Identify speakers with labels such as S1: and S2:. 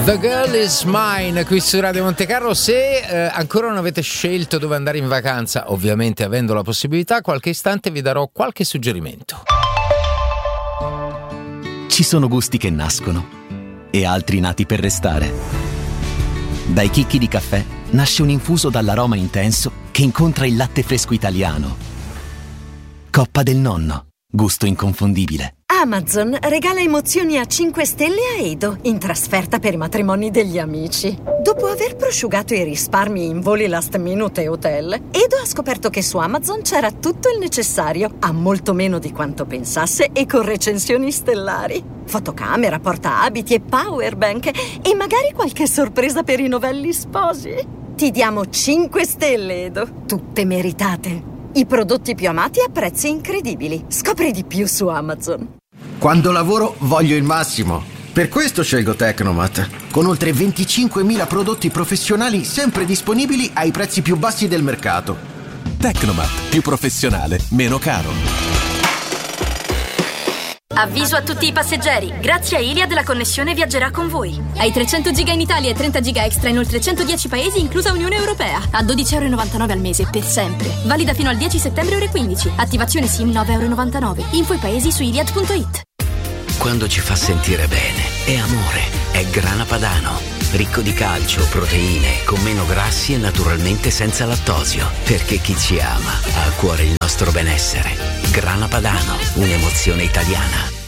S1: The Girl Is Mine qui su Radio Montecarlo. Se ancora non avete scelto dove andare in vacanza, ovviamente avendo la possibilità, qualche istante vi darò qualche suggerimento.
S2: Ci sono gusti che nascono e altri nati per restare. Dai chicchi di caffè nasce un infuso dall'aroma intenso che incontra il latte fresco italiano. Coppa del Nonno, gusto inconfondibile.
S3: Amazon regala emozioni a 5 stelle a Edo in trasferta per i matrimoni degli amici. Dopo aver prosciugato i risparmi in voli last minute e hotel, Edo ha scoperto che su Amazon c'era tutto il necessario, a molto meno di quanto pensasse e con recensioni stellari. Fotocamera, portaabiti e powerbank e magari qualche sorpresa per i novelli sposi. Ti diamo 5 stelle, Edo, tutte meritate. I prodotti più amati a prezzi incredibili. Scopri di più su Amazon.
S4: Quando lavoro voglio il massimo. Per questo scelgo Tecnomat, con oltre 25.000 prodotti professionali sempre disponibili ai prezzi più bassi del mercato.
S5: Tecnomat, più professionale, meno caro.
S6: Avviso a tutti i passeggeri, grazie a Iliad la connessione viaggerà con voi.
S7: Hai 300 giga in Italia e 30 giga extra in oltre 110 paesi, inclusa Unione Europea. A €12,99 al mese, per sempre. Valida fino al 10 settembre ore 15. Attivazione SIM €9,99. Info e paesi su iliad.it.
S8: Quando ci fa sentire bene, è amore, è Grana Padano. Ricco di calcio, proteine, con meno grassi e naturalmente senza lattosio. Perché chi ci ama ha a cuore il nostro benessere. Grana Padano, un'emozione italiana.